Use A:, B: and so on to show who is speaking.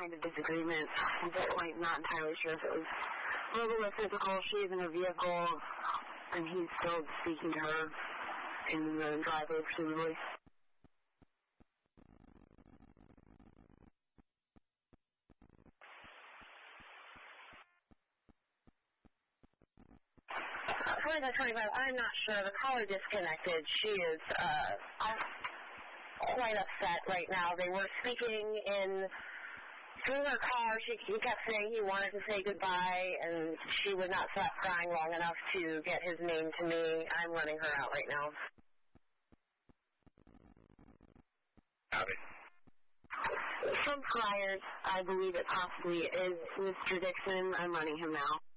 A: kind of disagreement, but like not entirely sure if it was verbal or physical. She's in her vehicle, and he's still speaking to her in the driveway, presumably.
B: I'm not sure. The caller disconnected. She is quite upset right now. They were speaking through her car. He kept saying he wanted to say goodbye, and she would not stop crying long enough to get his name to me. I'm running her out right now.
C: Copy.
A: From Flyers, I believe it possibly is Mr. Dixon. I'm running him now.